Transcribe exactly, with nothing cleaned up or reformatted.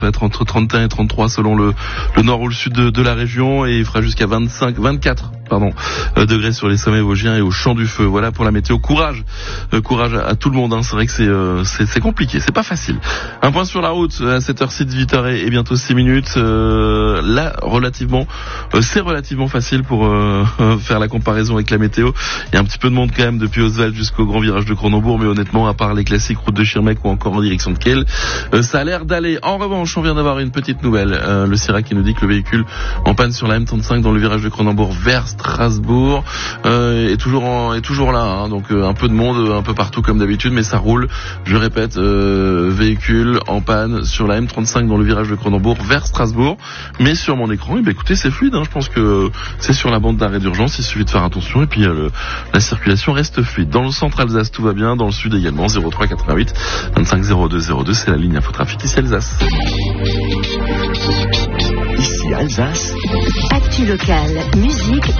va être entre trente et un et trente-trois selon le, le nord ou le sud de, de la région, et il fera jusqu'à vingt-cinq, vingt-quatre pardon, euh, degrés sur les sommets vosgiens et au champ du feu. Voilà pour la météo. Courage, euh, courage à, à tout le monde. Hein. C'est vrai que c'est, euh, c'est c'est compliqué, c'est pas facile. Un point sur la route à sept heures six, dix-huit heures et, et bientôt six minutes. Euh, là, relativement, euh, c'est relativement facile pour euh, faire la comparaison avec la météo. Il y a un petit peu de monde quand même depuis Oswald jusqu'au grand virage de Cronenbourg, mais honnêtement, à part les classiques routes de Schirmeck ou encore en direction de Kiel, euh, ça a l'air d'aller. En revanche, on vient d'avoir une petite nouvelle. Euh, le Sirac qui nous dit que le véhicule en panne sur la M trente-cinq dans le virage de Cronenbourg vers Strasbourg euh, est toujours en, est toujours là. Hein, donc euh, un peu de monde, un peu partout comme d'habitude, mais ça roule. Je répète, euh, véhicule en panne sur la M trente-cinq dans le virage de Cronenbourg vers Strasbourg. Mais sur mon écran, eh ben, écoutez, c'est fluide. Hein, je pense que c'est sur la bande d'arrêt d'urgence. Il suffit de faire attention et puis euh, le, la circulation reste fluide. Dans le centre Alsace, tout va bien. Dans le sud également. zéro trois quatre-vingt-huit vingt-cinq zéro deux zéro deux, c'est la ligne infotrafic ici Alsace. Ici Alsace. Actu locale, musique,